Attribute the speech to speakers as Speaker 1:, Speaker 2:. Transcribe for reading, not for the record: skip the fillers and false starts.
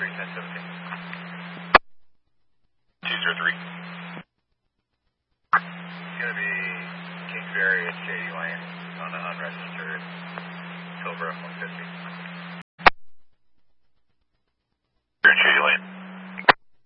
Speaker 1: 203. It's going to be Kingsbury at Shady Lane on an unregistered Silver F-150.